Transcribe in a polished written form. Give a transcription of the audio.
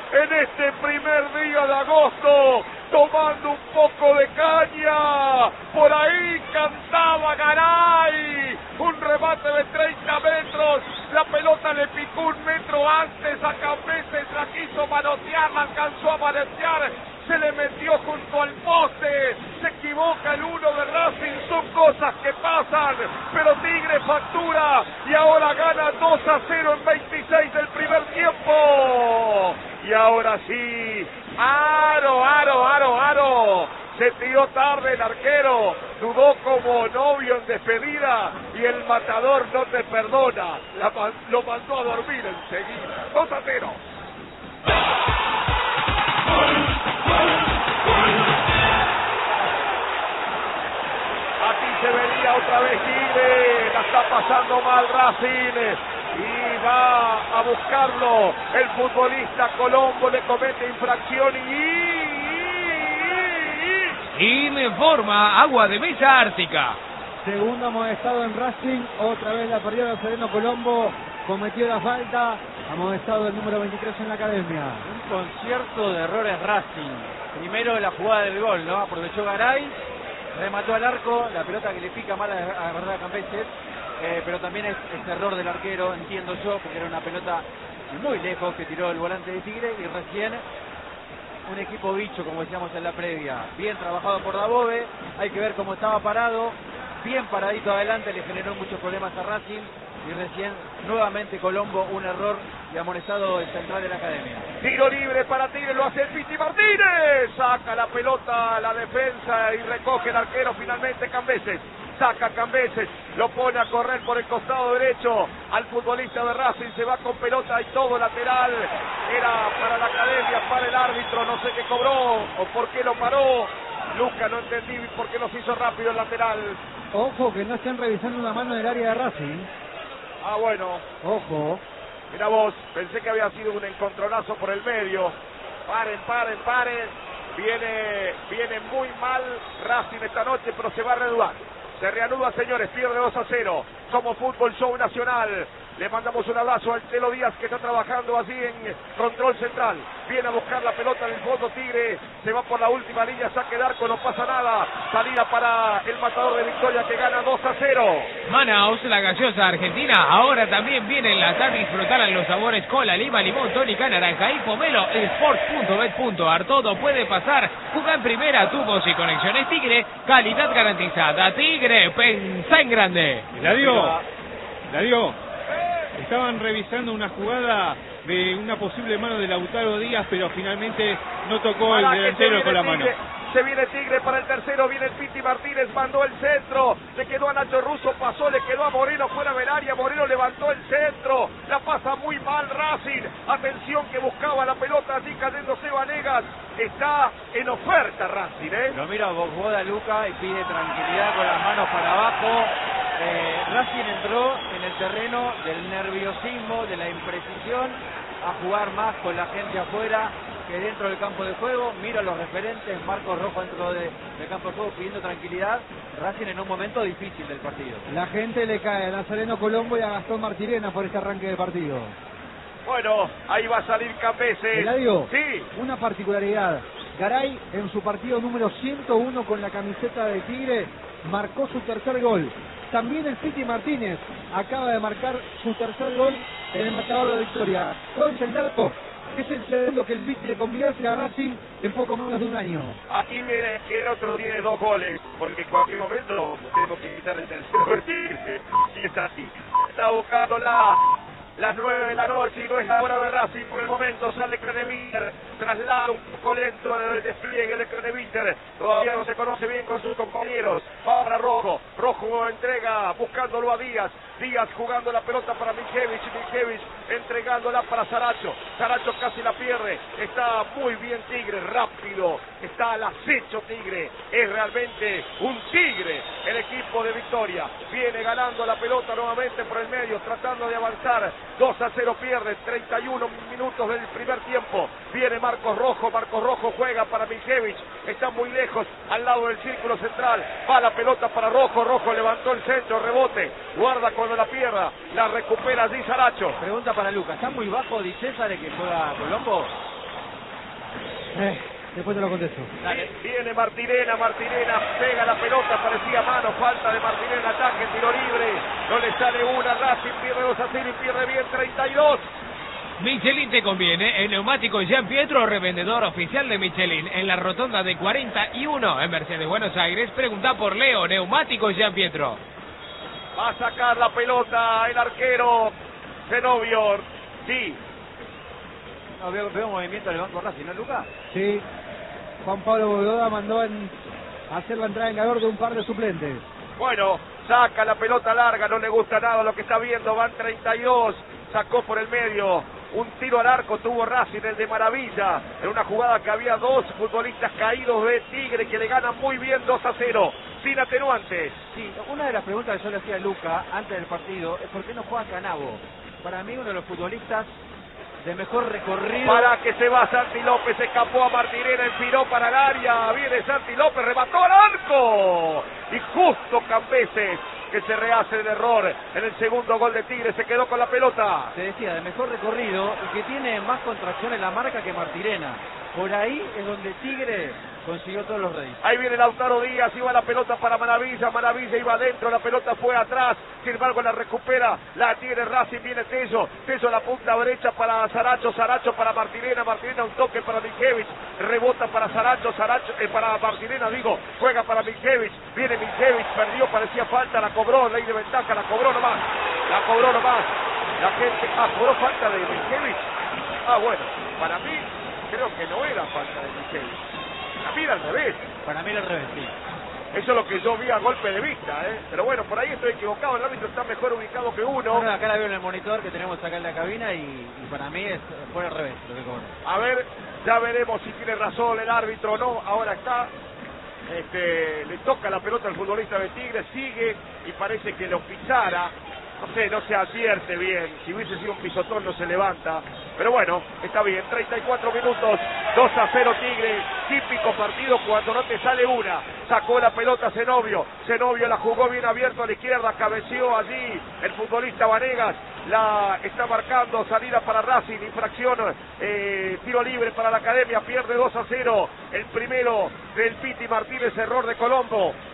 en este primer día de agosto, tomando un poco de caña. Por ahí cantaba Garay, un remate de 30 metros, la pelota le picó un metro antes a Cambeses, la quiso manotear, la alcanzó a manotear, se le metió junto al poste, se equivoca el uno de Racing, son cosas que pasan, pero Tigre factura y ahora gana 2-0 en 26 del primer tiempo. Y ahora sí, aro. Se tiró tarde el arquero, dudó como novio en despedida y el matador no te perdona. Lo mandó a dormir enseguida. 2-0. Aquí se venía otra vez Tigre, la está pasando mal Racing. Y va a buscarlo el futbolista Colombo, le comete infracción y le informa Agua de Mesa Ártica. Segundo amonestado en Racing, otra vez la perdió el Sereno Colombo, cometió la falta, amonestado el número 23 en la academia. Un concierto de errores Racing. Primero la jugada del gol, ¿no? Aprovechó Garay, remató al arco, la pelota que le pica mal a verdad a Cambeses. Pero también es error del arquero, entiendo yo, porque era una pelota muy lejos que tiró el volante de Tigre y recién un equipo bicho, como decíamos en la previa. Bien trabajado por Dabove, hay que ver cómo estaba parado, bien paradito adelante, le generó muchos problemas a Racing y recién nuevamente Colombo, un error y amonestado el central de la academia. Tiro libre para Tigre, lo hace el Piti Martínez, saca la pelota a la defensa y recoge el arquero finalmente Cambeses. Saca Cambeses, lo pone a correr por el costado derecho al futbolista de Racing, se va con pelota y todo lateral, era para la academia, para el árbitro, no sé qué cobró o por qué lo paró, Luca no entendí por qué nos hizo rápido el lateral. Ojo que no estén revisando una mano en el área de Racing. Ah, bueno. Ojo. Mira vos, pensé que había sido un encontronazo por el medio. Paren. Viene muy mal Racing esta noche, pero se va a reanudar. Se reanuda, señores, pierde 2-0. Somos Fútbol Show Nacional. Le mandamos un abrazo al Telo Díaz que está trabajando allí en control central. Viene a buscar la pelota en el fondo Tigre. Se va por la última línea, saque de arco, no pasa nada. Salida para el matador de Victoria que gana 2-0. Manaus, la gaseosa argentina, ahora también viene a enlatar y disfrutar en los sabores cola, lima, limón, tónica, naranja y pomelo. Sport.bet.ar, todo puede pasar. Juega en primera, tubos y conexiones Tigre. Calidad garantizada. Tigre, pensá en grande. Darío. Estaban revisando una jugada de una posible mano de Lautaro Díaz, pero finalmente no tocó el delantero con la mano. Se viene Tigre para el tercero, viene el Piti Martínez, mandó el centro, le quedó a Nacho Russo, pasó, le quedó a Moreno fuera del área, Moreno levantó el centro, la pasa muy mal Racing, atención que buscaba la pelota allí cayéndose Vanegas, está en oferta Racing, Lo mira Boda Luca y pide tranquilidad con las manos para abajo. Racing entró en el terreno del nerviosismo, de la imprecisión, a jugar más con la gente afuera que dentro del campo de juego. Mira los referentes, Marcos Rojo dentro del campo de juego pidiendo tranquilidad. Racing en un momento difícil del partido. La gente le cae a Nazareno Colombo y a Gastón Martirena por este arranque de partido. Bueno, ahí va a salir Cambeses. Eladio, sí. Una particularidad. Garay en su partido número 101 con la camiseta de Tigre marcó su tercer gol. También el Piti Martínez acaba de marcar su tercer gol en el marcador de Victoria. Con Centarco, es el segundo que el Piti le convierte a Racing en poco menos de un año. Aquí viene el otro, tiene 2 goles, porque en cualquier momento tenemos que quitar el tercero del Tigre. Y es así. Está buscando las 9 de la noche y no es la hora de Racing. Por el momento sale Credeviter, traslada un poco lento el despliegue de Credeviter, todavía no se conoce bien con sus compañeros. Va para Rojo entrega buscándolo a Díaz jugando la pelota para Miljevich entregándola para Saracho casi la pierde. Está muy bien Tigre, rápido, está al acecho Tigre, es realmente un Tigre el equipo de Victoria. Viene ganando la pelota nuevamente por el medio, tratando de avanzar. 2-0 pierde, 31 minutos del primer tiempo. Viene Marcos Rojo juega para Miljevich, está muy lejos, al lado del círculo central. Va la pelota para Rojo levantó el centro, rebote, guarda cuando la pierda, la recupera allí Saracho. Pregunta para Lucas, ¿está muy bajo Di César que juega Colombo? Después te lo contesto. Viene Martirena, pega la pelota, parecía mano, falta de Martirena, ataque, tiro libre, no le sale una, Racing pierde 2-0 y pierde bien 32. Michelin te conviene, el neumático Jean Pietro, revendedor oficial de Michelin, en la rotonda de 41 en Mercedes, Buenos Aires. Pregunta por Leo, neumático Jean Pietro. Va a sacar la pelota el arquero Zenobio, sí. No, veo un movimiento del banco Racing, ¿no, Lucas? Sí, Juan Pablo Boloda mandó a hacer la entrada en calor de un par de suplentes. Bueno, saca la pelota larga, no le gusta nada lo que está viendo, van 32, sacó por el medio, un tiro al arco tuvo Racing, el de Maravilla, en una jugada que había dos futbolistas caídos de Tigre que le ganan muy bien 2-0, sin atenuantes. Sí, una de las preguntas que yo le hacía a Luca antes del partido es por qué no juega Canavo. Para mí uno de los futbolistas de mejor recorrido. Para que se va Santi López, escapó a Martirena, enfiló para el área, viene Santi López, remató al arco, y justo Cambeses, que se rehace el error en el segundo gol de Tigre, se quedó con la pelota. Se decía, de mejor recorrido y que tiene más contracción en la marca que Martirena. Por ahí es donde Tigre consiguió todos los reyes. Ahí viene Lautaro Díaz, iba la pelota para Maravilla, Maravilla iba adentro, la pelota fue atrás, sin embargo la recupera, la tiene Racing, viene Tello, Tello a la punta derecha para Saracho, Saracho para Martirena, Martirena un toque para Miljevich, rebota para Saracho, Saracho, para Martirena juega para Miljevich, viene Miljevich, perdió, parecía falta, la cobró, ley de ventaja, la cobró nomás, la gente, cobró falta de Miljevich, bueno, para mí, creo que no era falta de Miljevich. Mira al revés. Para mí al revés, sí. Eso es lo que yo vi a golpe de vista, Pero bueno, por ahí estoy equivocado, el árbitro está mejor ubicado que uno. No, acá la veo en el monitor que tenemos acá en la cabina y para mí fue al revés lo que cobró. A ver, ya veremos si tiene razón el árbitro o no. Ahora está, le toca la pelota al futbolista de Tigre, sigue y parece que lo pisara. No sé, no se advierte bien. Si hubiese sido un pisotón no se levanta. Pero bueno, está bien. 34 minutos, 2-0 Tigre. Típico partido cuando no te sale una. Sacó la pelota Zenobio. Zenobio la jugó bien abierto a la izquierda. Cabeceó allí el futbolista Vanegas. La está marcando. Salida para Racing. Infracción. Tiro libre para la Academia. Pierde 2-0. El primero del Piti Martínez. Error de Colombo.